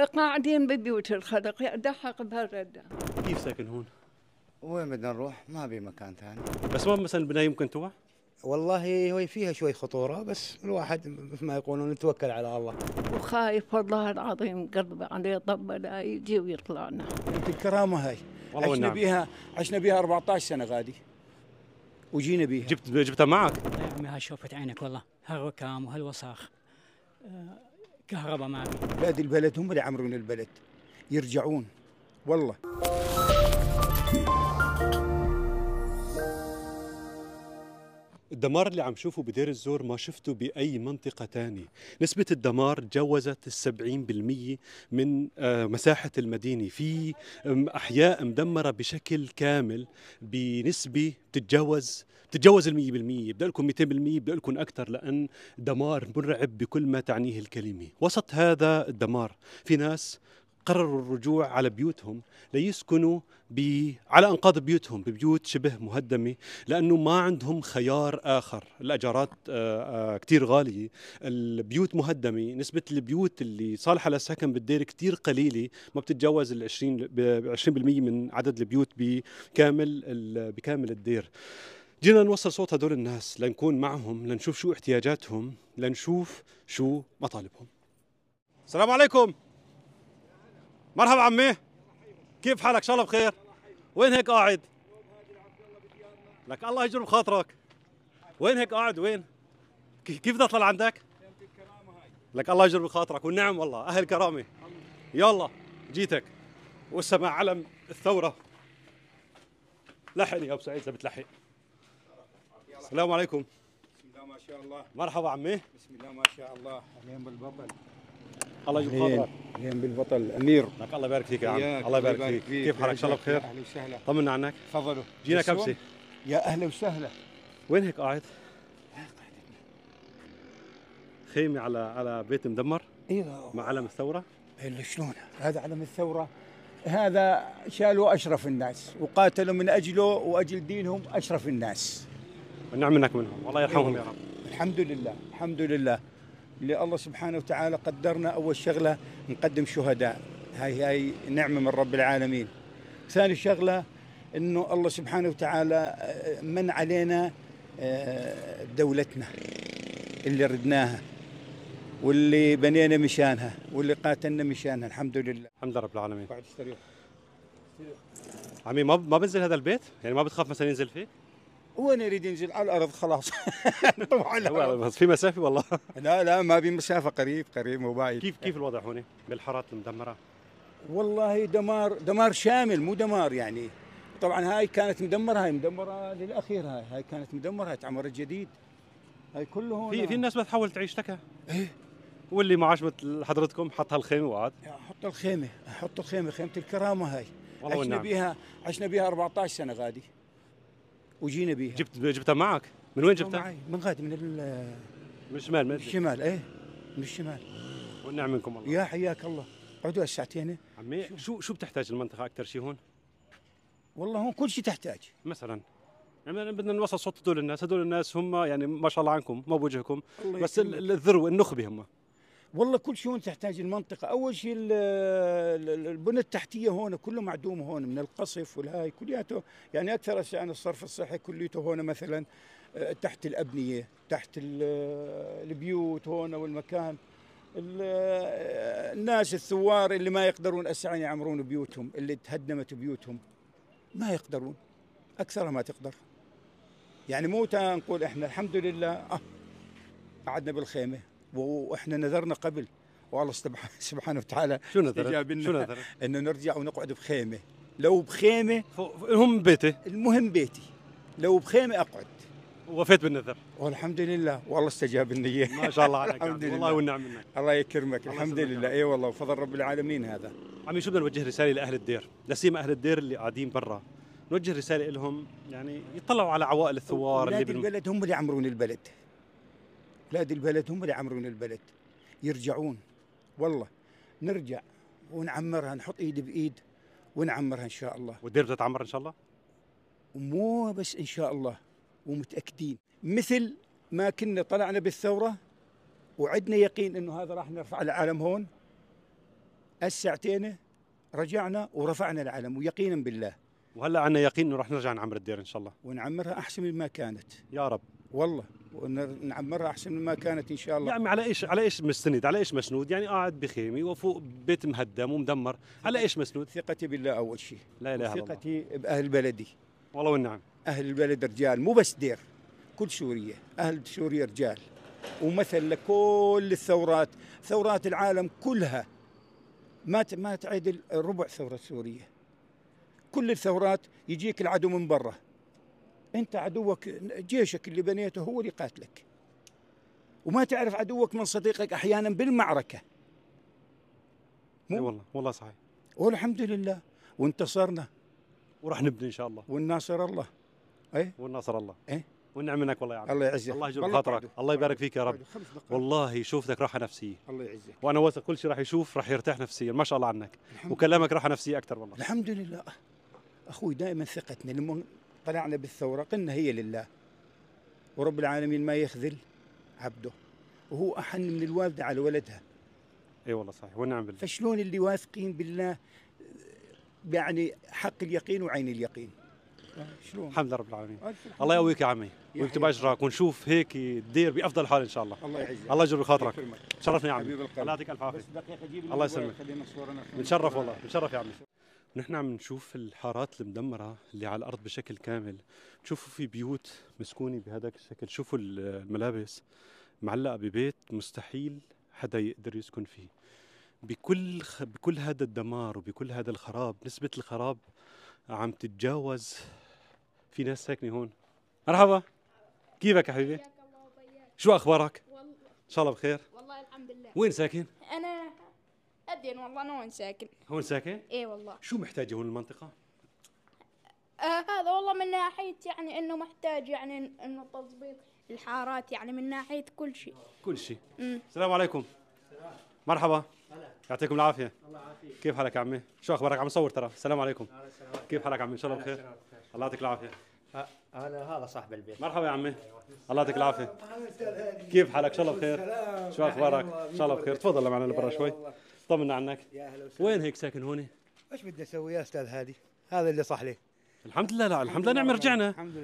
قاعدين ببيوت الخلق يدحق برد. كيف ساكن هون؟ وين بدنا نروح؟ ما بي مكان ثاني. بس ما مثلا البنايه يمكن توع؟ والله هي فيها شوي خطورة، بس الواحد مثل ما يقولون نتوكل على الله. وخايف والله العظيم قلبي عليه ضب لا يجي ويطلعنا. انت الكرامة هاي عشنا بيها 14 سنة غادي وجينا بيها. جبتها معك؟ يا عمي هاي شوفت عينك والله، هالركام وهالوساخ. كهرباء ما في. بلاد البلد هم اللي عمرون البلد، يرجعون والله. الدمار اللي عم شوفه بدير الزور ما شفته بأي منطقة تانية. نسبة الدمار تجاوزت 70% من مساحة المدينة. في أحياء مدمرة بشكل كامل بنسبة تتجاوز 100%. بدأ لكم 200%، بدأ لكم أكثر، لأن دمار مرعب بكل ما تعنيه الكلمة. وسط هذا الدمار في ناس قرروا الرجوع على بيوتهم ليسكنوا على أنقاض بيوتهم، ببيوت شبه مهدمة، لأنه ما عندهم خيار آخر. الأجارات كتير غالية، البيوت مهدمة، نسبة البيوت اللي صالحة للسكن بالدير كتير قليلة، ما بتتجاوز 20% من عدد البيوت بكامل الدير. جينا نوصل صوت هدول الناس لنكون معهم، لنشوف شو احتياجاتهم، لنشوف شو مطالبهم. السلام عليكم. مرحبا عمي، كيف حالك؟ ان شاء الله بخير. وين هيك قاعد؟ لك الله يجر بخاطرك. وين هيك قاعد؟ وين؟ كيف بدي اطلع عندك؟ لك الله يجر بخاطرك والنعم والله، اهل كرامه. يلا جيتك والسماع علم الثوره. لحقني يا ابو سعيد اذا بتلحق. السلام عليكم. بسم الله ما شاء الله. مرحبا عمي. بسم الله ما شاء الله. اهلين بالبطل. الله يجر بخاطرك. اهلين بالبطل امير. لك الله يبارك فيك يا عم. الله يبارك فيك. كيف حالك؟ ان شاء الله بخير. اهلا وسهلا. طمنا عنك. تفضلوا. جينا كبسه. يا اهلا وسهلا. وين هيك قاعد؟ خيمة على بيت مدمر؟ ايوه. مع علم الثورة؟ الا شلون؟ هذا علم الثورة، هذا شالوا اشرف الناس وقاتلوا من اجله واجل دينهم اشرف الناس. ونعم منك منهم، والله يرحمهم يا رب. الحمد لله، الحمد لله اللي الله سبحانه وتعالى قدرنا. اول شغلة نقدم شهداء، هاي نعمة من رب العالمين. ثاني شغلة انه الله سبحانه وتعالى من علينا دولتنا اللي ردناها واللي بنينا مشانها واللي قاتلنا مشانها. الحمد لله. الحمد لله رب العالمين. بعد استريح. عمي ما بنزل هذا البيت؟ يعني ما بتخاف مثلا ينزل فيه؟ وين يريد ينزل؟ على الارض خلاص. طبعا بس في مسافة والله. لا ما بمسافة، قريب مو بعيد. كيف الوضع هون بالحارات المدمرة؟ والله دمار شامل، مو دمار يعني. طبعا هاي كانت مدمرة، هاي مدمرة للأخير، هاي كانت مدمرة، هاي تعمرت جديد. هاي كله هون. في الناس بتحاول تعيش لك. ايه. واللي ما عجبت حضرتكم حط هالخيمة وقعد. حط الخيمة، خيمة الكرامة هاي. عشنا بيها 14 سنة غادي وجينا بيها. جبتها معك؟ من وين جبتها؟ من غادي من الشمال. من الشمال. ايه من الشمال. والنعم منكم والله. يا حياك الله. اقعدوا هالساعتين. عمي شو بتحتاج المنطقة أكثر شيء هون؟ والله هون كل شيء تحتاج. مثلا يعني بدنا نوصل صوت هدول الناس هم يعني ما شاء الله عنكم، ما بوجهكم، بس الذروة النخبة هم. والله كل شيء هون تحتاج المنطقة. أول شيء البنى التحتية هون كله معدوم، هون من القصف والهاي كلياته، يعني أكثر عن الصرف الصحي كليته هون مثلا تحت الأبنية، تحت البيوت هون والمكان. الناس الثوار اللي ما يقدرون أسعى يعمرون بيوتهم، اللي تهدمت بيوتهم ما يقدرون، أكثرها ما تقدر. يعني مو نقول إحنا الحمد لله قعدنا بالخيمة واحنا نذرنا قبل، والله سبحانه وتعالى شو نذر؟ انه نرجع ونقعد بخيمه. لو بخيمه هم بيتي، المهم بيتي، لو بخيمه اقعد. وفيت بالنذر والحمد لله، والله استجاب النية. ما شاء الله عليك. الحمد لله والله والنعم منك. الله يكرمك. الحمد لله. اي والله وفضل رب العالمين. هذا عمي شو بدنا نوجه رساله لاهل الدير، لسيما اهل الدير اللي قاعدين برا، نوجه رساله لهم يعني يطلعوا على عوائل الثوار اللي البلد هم اللي يعمرون البلد. بلاد البلد هم اللي يعمرون البلد، يرجعون والله. نرجع ونعمرها، نحط ايد بايد ونعمرها ان شاء الله. والدير بتتعمر ان شاء الله؟ ومو بس ان شاء الله، ومتاكدين مثل ما كنا طلعنا بالثوره وعدنا يقين انه هذا راح نرفع العالم هون. الساعتين رجعنا ورفعنا العلم ويقينا بالله، وهلا عندنا يقين انه رح نرجع نعمر الدير ان شاء الله. ونعمرها احسن مما كانت يا رب. والله، ونعمرها احسن مما كانت ان شاء الله. يا عمي على ايش مستند؟ على ايش مسنود؟ يعني قاعد بخيمه وفوق بيت مهدم ومدمر، على ايش مسنود؟ ثقتي بالله اول شيء، لا اله الا الله. ثقتي باهل بلدي. والله والنعم. اهل البلد رجال، مو بس دير، كل سوريا، اهل سوريا رجال، ومثل لكل الثورات، ثورات العالم كلها ما تعدل ربع ثورة سوريا. كل الثورات يجيك العدو من برا، انت عدوك جيشك اللي بنيته هو اللي قاتلك، وما تعرف عدوك من صديقك احيانا بالمعركة. اي والله، والله صحيح. والحمد لله وانتصرنا، وراح نبني ان شاء الله. والناصر الله. اي والناصر الله. ايه والنعم منك والله يا عمي. الله يعزك، الله يجبر خاطرك، الله يبارك فيك يا رب. والله شوفتك راحه نفسيه، الله يعزك، وانا واثق كل شيء راح يشوف راح يرتاح نفسيا، ما شاء الله عنك، وكلامك راحه نفسيه اكثر والله. الحمد لله اخوي، دائما ثقتنا لما طلعنا بالثوره قلنا هي لله، ورب العالمين ما يخذل عبده، وهو احن من الوالده على ولدها. اي والله صحيح، والنعم بالله. فشلون اللي واثقين بالله يعني حق اليقين وعين اليقين؟ شلون؟ الحمد لله رب العالمين. الله يقويك يا عمي ويكتب اجرك، ونشوف هيك الدير بافضل حال ان شاء الله. الله يعزك، الله يجبر خاطرك. شرفني يا عمي، حبيب القلب. الله يعطيك الف عافيه. بس دقيقه جيب الله يسلمك. خلينا صورنا. بنشرف والله، بنشرف يا عمي. نحن عم نشوف الحارات المدمره اللي على الارض بشكل كامل، تشوفوا في بيوت مسكونه بهذاك الشكل، شوفوا الملابس معلقه ببيت مستحيل حدا يقدر يسكن فيه. بكل هذا الدمار وبكل هذا الخراب، نسبه الخراب عم تتجاوز. في ناس ساكنه هون. مرحبا، كيفك يا حبيبي؟ شو اخبارك؟ والله ان شاء الله بخير. والله الحمد لله. وين ساكن؟ انا ادين والله، انا وين ساكن. هون ساكن؟ ايه والله. شو محتاجه هون المنطقه؟ هذا والله من ناحيه يعني انه محتاج يعني انه تظبيط الحارات، يعني من ناحيه كل شيء. كل شيء. السلام عليكم. مرحبا. يعطيكم العافيه. الله يعافيك. كيف حالك يا عمي؟ شو اخبارك؟ عم صور ترى. السلام عليكم. كيف حالك عمي؟ ان شاء الله بخير. الله يعطيك العافيه. هذا صاحب البيت. مرحبا يا عمي. الله يعطيك العافيه. كيف حالك؟ ان شاء الله بخير. شو اخبارك؟ ان شاء الله بخير. تفضل معنا لبرا شوي. طمنا عنك. وين هيك ساكن هوني؟ ايش بدي اسوي يا استاذ هادي؟ هذا اللي صح لي. الحمد لله. لا الحمد لله، نعم رجعنا.